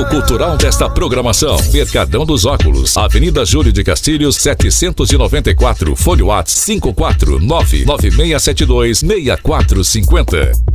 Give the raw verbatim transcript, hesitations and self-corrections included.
apoio cultural desta programação. Mercadão dos Óculos, Avenida Júlio de Castilhos, setecentos e noventa e quatro, Fone WhatsApp cinco quatro nove nove seis sete dois seis quatro cinco zero.